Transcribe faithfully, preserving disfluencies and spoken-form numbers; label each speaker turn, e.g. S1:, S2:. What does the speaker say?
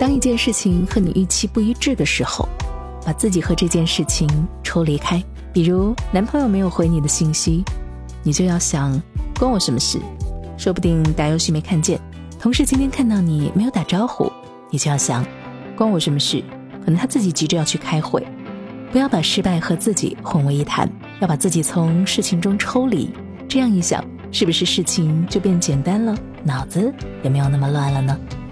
S1: 当一件事情和你预期不一致的时候，把自己和这件事情抽离开。比如男朋友没有回你的信息，你就要想，关我什么事？说不定打游戏没看见。同事今天看到你没有打招呼，你就要想，关我什么事？可能他自己急着要去开会。不要把失败和自己混为一谈，要把自己从事情中抽离。这样一想，是不是事情就变简单了？脑子也没有那么乱了呢？